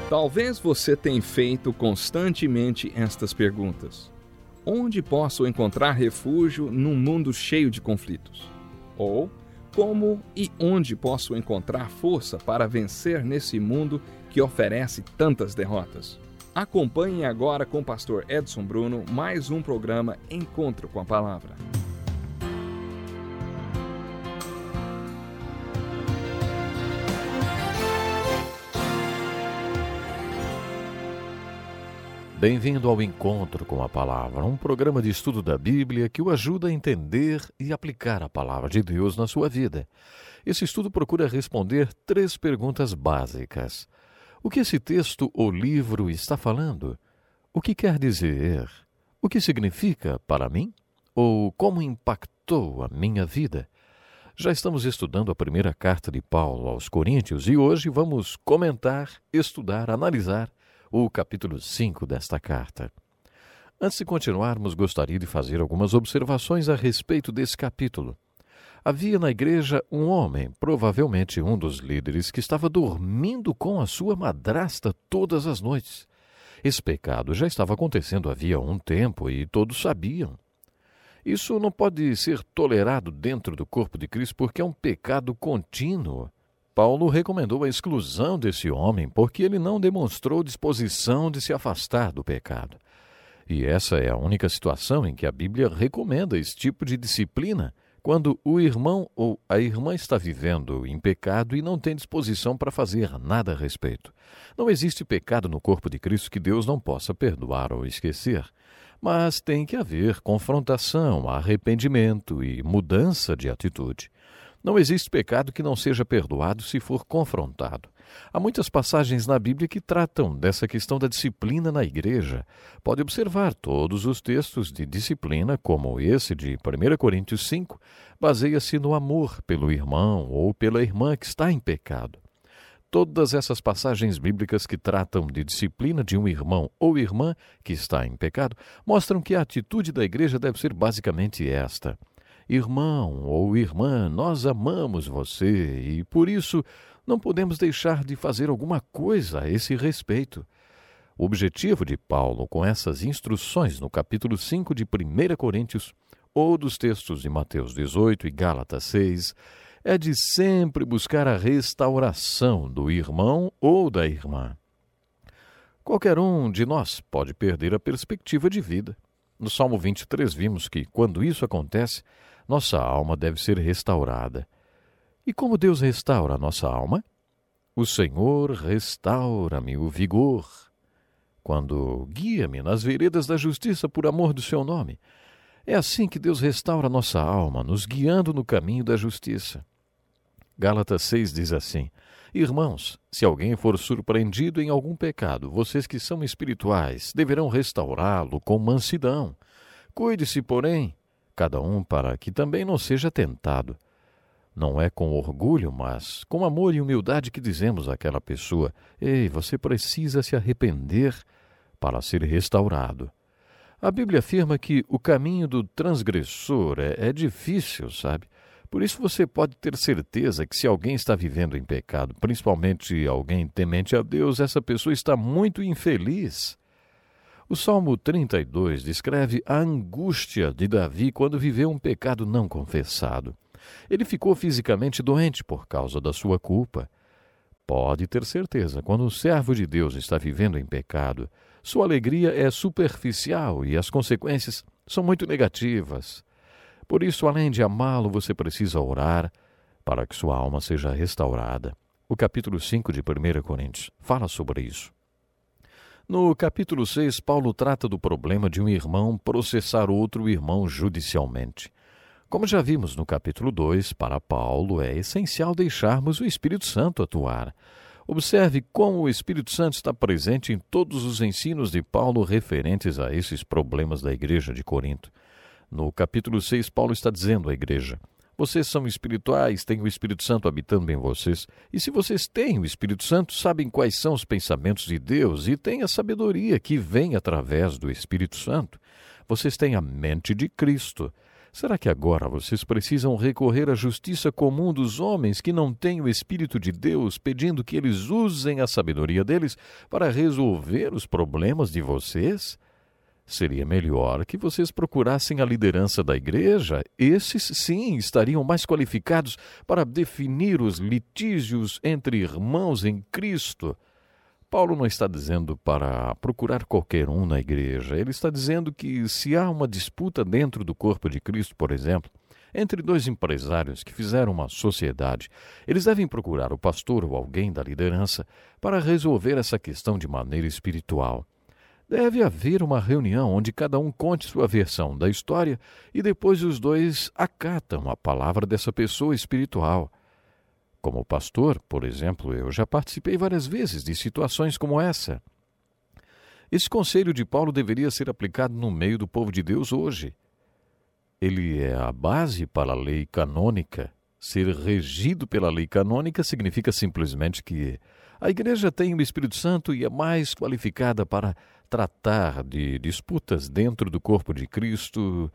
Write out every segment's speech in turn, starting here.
Talvez você tenha feito constantemente estas perguntas. Onde posso encontrar refúgio num mundo cheio de conflitos? Ou, como e onde posso encontrar força para vencer nesse mundo que oferece tantas derrotas? Acompanhe agora com o pastor Edson Bruno mais um programa Encontro com a Palavra. Bem-vindo ao Encontro com a Palavra, um programa de estudo da Bíblia que o ajuda a entender e aplicar a Palavra de Deus na sua vida. Esse estudo procura responder 3 perguntas básicas. O que esse texto ou livro está falando? O que quer dizer? O que significa para mim? Ou como impactou a minha vida? Já estamos estudando a primeira carta de Paulo aos Coríntios e hoje vamos comentar, estudar, analisar o capítulo 5 desta carta. Antes de continuarmos, gostaria de fazer algumas observações a respeito desse capítulo. Havia na igreja um homem, provavelmente um dos líderes, que estava dormindo com a sua madrasta todas as noites. Esse pecado já estava acontecendo havia um tempo e todos sabiam. Isso não pode ser tolerado dentro do corpo de Cristo porque é um pecado contínuo. Paulo recomendou a exclusão desse homem porque ele não demonstrou disposição de se afastar do pecado. E essa é a única situação em que a Bíblia recomenda esse tipo de disciplina, quando o irmão ou a irmã está vivendo em pecado e não tem disposição para fazer nada a respeito. Não existe pecado no corpo de Cristo que Deus não possa perdoar ou esquecer, mas tem que haver confrontação, arrependimento e mudança de atitude. Não existe pecado que não seja perdoado se for confrontado. Há muitas passagens na Bíblia que tratam dessa questão da disciplina na igreja. Pode observar todos os textos de disciplina, como esse de 1 Coríntios 5, baseia-se no amor pelo irmão ou pela irmã que está em pecado. Todas essas passagens bíblicas que tratam de disciplina de um irmão ou irmã que está em pecado mostram que a atitude da igreja deve ser basicamente esta: irmão ou irmã, nós amamos você e, por isso, não podemos deixar de fazer alguma coisa a esse respeito. O objetivo de Paulo com essas instruções no capítulo 5 de 1 Coríntios ou dos textos de Mateus 18 e Gálatas 6 é de sempre buscar a restauração do irmão ou da irmã. Qualquer um de nós pode perder a perspectiva de vida. No Salmo 23 vimos que, quando isso acontece, nossa alma deve ser restaurada. E como Deus restaura a nossa alma? O Senhor restaura-me o vigor, quando guia-me nas veredas da justiça por amor do seu nome. É assim que Deus restaura a nossa alma, nos guiando no caminho da justiça. Gálatas 6 diz assim: irmãos, se alguém for surpreendido em algum pecado, vocês que são espirituais deverão restaurá-lo com mansidão. Cuide-se, porém, cada um para que também não seja tentado. Não é com orgulho, mas com amor e humildade que dizemos àquela pessoa: ei, você precisa se arrepender para ser restaurado. A Bíblia afirma que o caminho do transgressor é difícil, sabe? Por isso você pode ter certeza que se alguém está vivendo em pecado, principalmente alguém temente a Deus, essa pessoa está muito infeliz. O Salmo 32 descreve a angústia de Davi quando viveu um pecado não confessado. Ele ficou fisicamente doente por causa da sua culpa. Pode ter certeza, quando um servo de Deus está vivendo em pecado, sua alegria é superficial e as consequências são muito negativas. Por isso, além de amá-lo, você precisa orar para que sua alma seja restaurada. O capítulo 5 de 1 Coríntios fala sobre isso. No capítulo 6, Paulo trata do problema de um irmão processar outro irmão judicialmente. Como já vimos no capítulo 2, para Paulo é essencial deixarmos o Espírito Santo atuar. Observe como o Espírito Santo está presente em todos os ensinos de Paulo referentes a esses problemas da igreja de Corinto. No capítulo 6, Paulo está dizendo à igreja: vocês são espirituais, têm o Espírito Santo habitando em vocês. E se vocês têm o Espírito Santo, sabem quais são os pensamentos de Deus e têm a sabedoria que vem através do Espírito Santo. Vocês têm a mente de Cristo. Será que agora vocês precisam recorrer à justiça comum dos homens que não têm o Espírito de Deus, pedindo que eles usem a sabedoria deles para resolver os problemas de vocês? Seria melhor que vocês procurassem a liderança da igreja. Esses, sim, estariam mais qualificados para definir os litígios entre irmãos em Cristo. Paulo não está dizendo para procurar qualquer um na igreja. Ele está dizendo que se há uma disputa dentro do corpo de Cristo, por exemplo, entre dois empresários que fizeram uma sociedade, eles devem procurar o pastor ou alguém da liderança para resolver essa questão de maneira espiritual. Deve haver uma reunião onde cada um conte sua versão da história e depois os dois acatam a palavra dessa pessoa espiritual. Como pastor, por exemplo, eu já participei várias vezes de situações como essa. Esse conselho de Paulo deveria ser aplicado no meio do povo de Deus hoje. Ele é a base para a lei canônica. Ser regido pela lei canônica significa simplesmente que a igreja tem o Espírito Santo e é mais qualificada para tratar de disputas dentro do corpo de Cristo.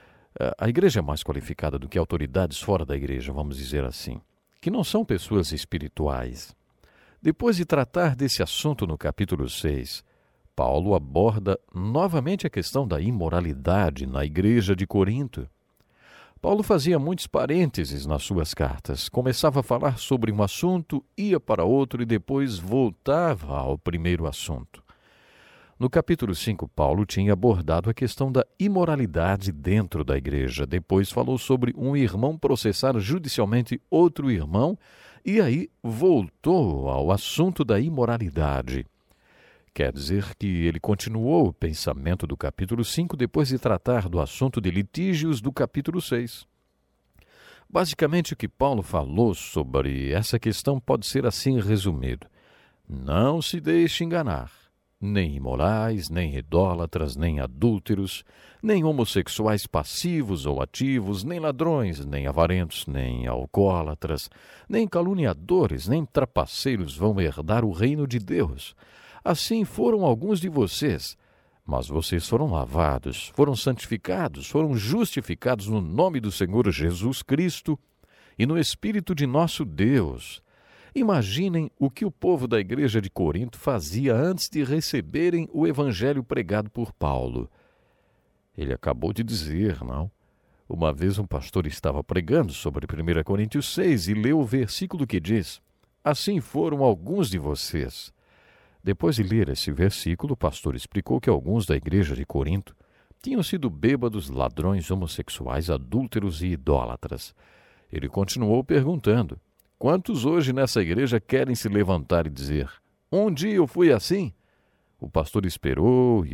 A igreja é mais qualificada do que autoridades fora da igreja, vamos dizer assim, que não são pessoas espirituais. Depois de tratar desse assunto no capítulo 6, Paulo aborda novamente a questão da imoralidade na igreja de Corinto. Paulo fazia muitos parênteses nas suas cartas. Começava a falar sobre um assunto, ia para outro e depois voltava ao primeiro assunto. No capítulo 5, Paulo tinha abordado a questão da imoralidade dentro da igreja. Depois falou sobre um irmão processar judicialmente outro irmão e aí voltou ao assunto da imoralidade. Quer dizer que ele continuou o pensamento do capítulo 5 depois de tratar do assunto de litígios do capítulo 6. Basicamente, o que Paulo falou sobre essa questão pode ser assim resumido. Não se deixe enganar. Nem imorais, nem idólatras, nem adúlteros, nem homossexuais passivos ou ativos, nem ladrões, nem avarentos, nem alcoólatras, nem caluniadores, nem trapaceiros vão herdar o reino de Deus. Assim foram alguns de vocês, mas vocês foram lavados, foram santificados, foram justificados no nome do Senhor Jesus Cristo e no Espírito de nosso Deus. Imaginem o que o povo da igreja de Corinto fazia antes de receberem o evangelho pregado por Paulo. Ele acabou de dizer, não? Uma vez um pastor estava pregando sobre 1 Coríntios 6 e leu o versículo que diz: assim foram alguns de vocês. Depois de ler esse versículo, o pastor explicou que alguns da igreja de Corinto tinham sido bêbados, ladrões, homossexuais, adúlteros e idólatras. Ele continuou perguntando: quantos hoje nessa igreja querem se levantar e dizer: um dia eu fui assim? O pastor esperou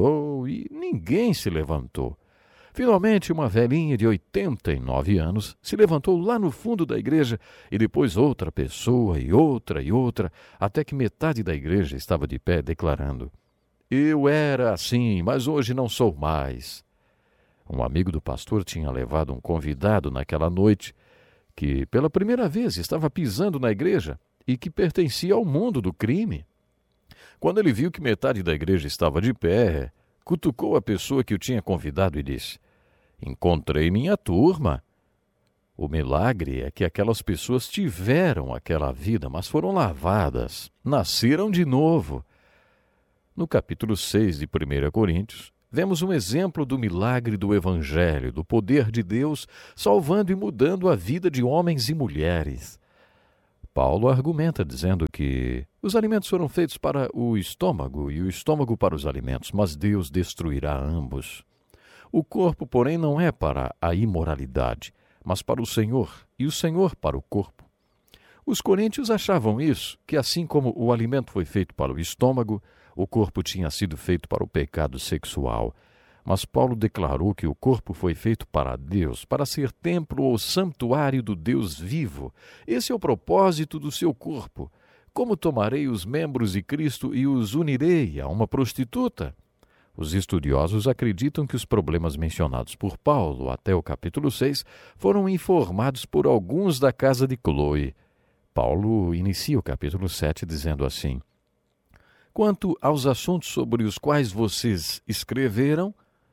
e ninguém se levantou. Finalmente, uma velhinha de 89 anos se levantou lá no fundo da igreja e depois outra pessoa e outra, até que metade da igreja estava de pé declarando: eu era assim, mas hoje não sou mais. Um amigo do pastor tinha levado um convidado naquela noite que pela primeira vez estava pisando na igreja e que pertencia ao mundo do crime. Quando ele viu que metade da igreja estava de pé, cutucou a pessoa que o tinha convidado e disse: encontrei minha turma. O milagre é que aquelas pessoas tiveram aquela vida, mas foram lavadas, nasceram de novo. No capítulo 6 de 1 Coríntios, vemos um exemplo do milagre do Evangelho, do poder de Deus, salvando e mudando a vida de homens e mulheres. Paulo argumenta dizendo que os alimentos foram feitos para o estômago e o estômago para os alimentos, mas Deus destruirá ambos. O corpo, porém, não é para a imoralidade, mas para o Senhor, e o Senhor para o corpo. Os coríntios achavam isso, que assim como o alimento foi feito para o estômago, o corpo tinha sido feito para o pecado sexual. Mas Paulo declarou que o corpo foi feito para Deus, para ser templo ou santuário do Deus vivo. Esse é o propósito do seu corpo. Como tomarei os membros de Cristo e os unirei a uma prostituta? Os estudiosos acreditam que os problemas mencionados por Paulo até o capítulo 6 foram informados por alguns da casa de Cloe. Paulo inicia o capítulo 7 dizendo assim: quanto aos assuntos sobre os quais vocês escreveram,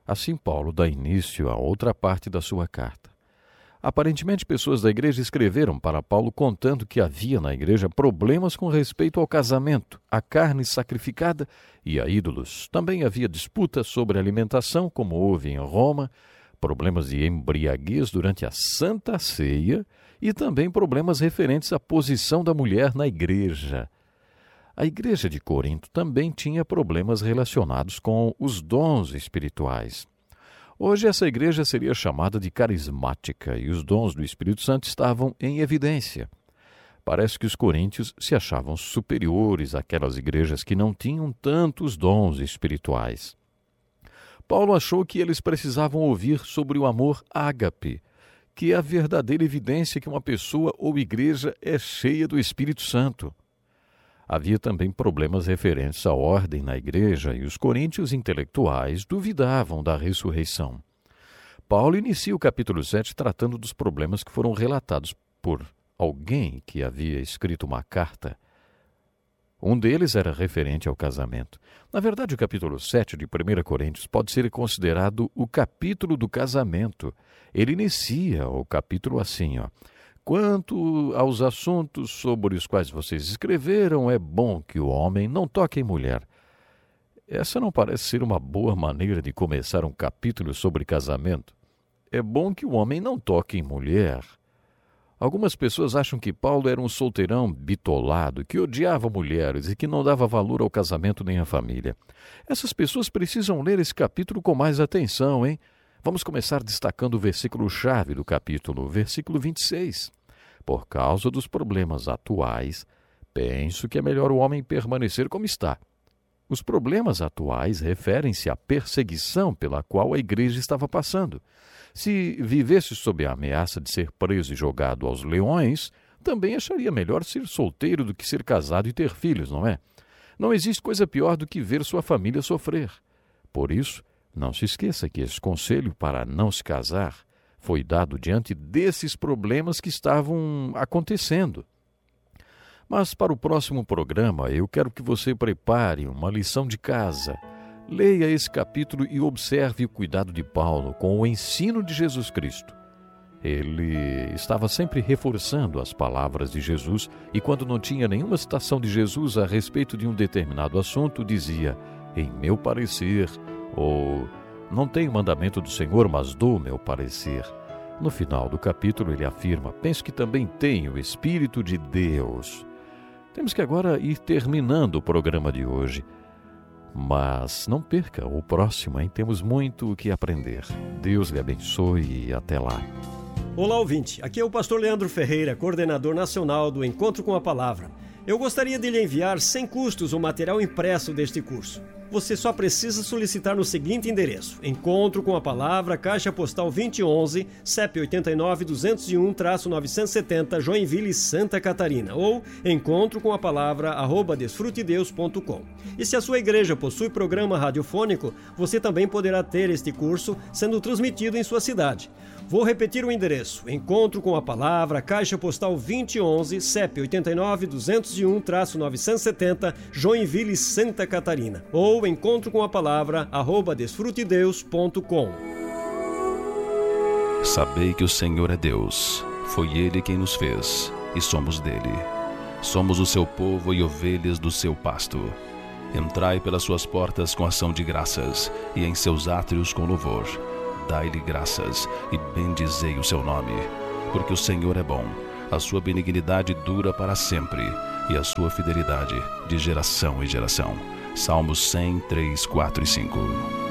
Assim, Paulo dá início a outra parte da sua carta. Aparentemente, pessoas da igreja escreveram para Paulo contando que havia na igreja problemas com respeito ao casamento, à carne sacrificada e a ídolos. Também havia disputas sobre alimentação, como houve em Roma, problemas de embriaguez durante a Santa Ceia e também problemas referentes à posição da mulher na igreja. A igreja de Corinto também tinha problemas relacionados com os dons espirituais. Hoje essa igreja seria chamada de carismática e os dons do Espírito Santo estavam em evidência. Parece que os coríntios se achavam superiores àquelas igrejas que não tinham tantos dons espirituais. Paulo achou que eles precisavam ouvir sobre o amor ágape, que é a verdadeira evidência que uma pessoa ou igreja é cheia do Espírito Santo. Havia também problemas referentes à ordem na igreja e os coríntios intelectuais duvidavam da ressurreição. Paulo inicia o capítulo 7 tratando dos problemas que foram relatados por alguém que havia escrito uma carta. Um deles era referente ao casamento. Na verdade, o capítulo 7 de 1 Coríntios pode ser considerado o capítulo do casamento. Ele inicia o capítulo assim, Quanto aos assuntos sobre os quais vocês escreveram, é bom que o homem não toque em mulher. Essa não parece ser uma boa maneira de começar um capítulo sobre casamento. É bom que o homem não toque em mulher. Algumas pessoas acham que Paulo era um solteirão bitolado, que odiava mulheres e que não dava valor ao casamento nem à família. Essas pessoas precisam ler esse capítulo com mais atenção, hein? Vamos começar destacando o versículo-chave do capítulo, o versículo 26. Por causa dos problemas atuais, penso que é melhor o homem permanecer como está. Os problemas atuais referem-se à perseguição pela qual a igreja estava passando. Se vivesse sob a ameaça de ser preso e jogado aos leões, também acharia melhor ser solteiro do que ser casado e ter filhos, não é? Não existe coisa pior do que ver sua família sofrer. Por isso, não se esqueça que esse conselho para não se casar foi dado diante desses problemas que estavam acontecendo. Mas para o próximo programa, eu quero que você prepare uma lição de casa. Leia esse capítulo e observe o cuidado de Paulo com o ensino de Jesus Cristo. Ele estava sempre reforçando as palavras de Jesus e quando não tinha nenhuma citação de Jesus a respeito de um determinado assunto, dizia, em meu parecer, ou não tenho mandamento do Senhor, mas dou meu parecer. No final do capítulo ele afirma, penso que também tenho o Espírito de Deus. Temos que agora ir terminando o programa de hoje. Mas não perca o próximo, hein? Temos muito o que aprender. Deus lhe abençoe e até lá. Olá, ouvinte. Aqui é o pastor Leandro Ferreira, coordenador nacional do Encontro com a Palavra. Eu gostaria de lhe enviar sem custos o material impresso deste curso. Você só precisa solicitar no seguinte endereço: Encontro com a Palavra, Caixa Postal 2011, CEP 89-201-970, Joinville, Santa Catarina, ou encontrocomapalavra@desfrutedeus.com. E se a sua igreja possui programa radiofônico, você também poderá ter este curso sendo transmitido em sua cidade. Vou repetir o endereço: Encontro com a Palavra, Caixa Postal 2011, CEP 89-201-970, Joinville, Santa Catarina, ou encontrocomapalavra@desfrutedeus.com. Sabei que o Senhor é Deus. Foi Ele quem nos fez, e somos dele. Somos o seu povo e ovelhas do seu pasto. Entrai pelas suas portas com ação de graças, e em seus átrios com louvor. Dai-lhe graças e bendizei o seu nome, porque o Senhor é bom, a sua benignidade dura para sempre, e a sua fidelidade de geração em geração. Salmos 100, 3, 4 e 5.